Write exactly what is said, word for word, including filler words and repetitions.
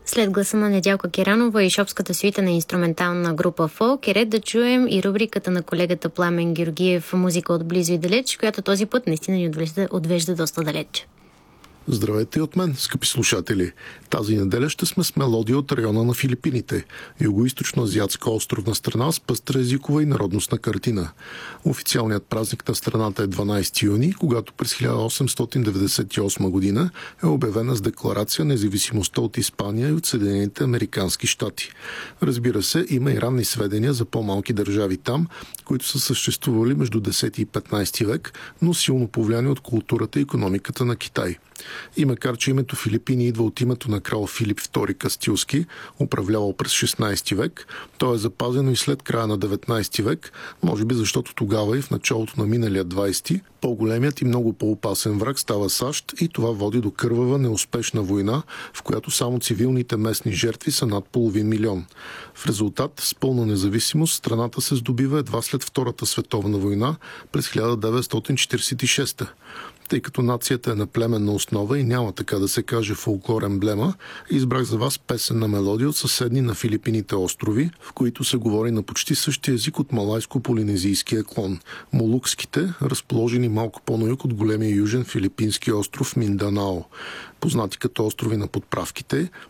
След гласа на Недялка Керанова и шопската свита на инструментална група Фолк е ред да чуем и рубриката на колегата Пламен Георгиев «Музика от близо и далеч», която този път наистина ни отвежда, отвежда доста далеч. Здравейте и от мен, скъпи слушатели! Тази неделя ще сме с мелодия от района на Филипините, югоизточно-азиатска островна страна с пъстра езикова и народностна картина. Официалният празник на страната е дванайсети юни, когато през хиляда осемстотин деветдесет и осма година е обявена с декларация независимостта от Испания и от Съединените американски щати. Разбира се, има и ранни сведения за по-малки държави там, които са съществували между десети и петнайсети век, но силно повлияни от културата и икономиката на Китай. И макар, че името Филипини идва от името на крал Филип втори Кастилски, управлявал през шестнайсети век, то е запазено и след края на деветнайсети век, може би защото тогава и в началото на миналия двайсети, по-големият и много по-опасен враг става САЩ и това води до кървава неуспешна война, в която само цивилните местни жертви са над половин милион. В резултат, с пълна независимост, страната се здобива едва след Втората световна война през хиляда деветстотин четирийсет и шеста. Тъй като нацията е на племенна основа и няма, така да се каже, фолклор емблема, избрах за вас песенна мелодия от съседни на Филипините острови, в които се говори на почти същия език от малайско-полинезийския клон – молукските, разположени малко по-на юг от големия южен филипински остров Минданао. Познати като острови на подправките,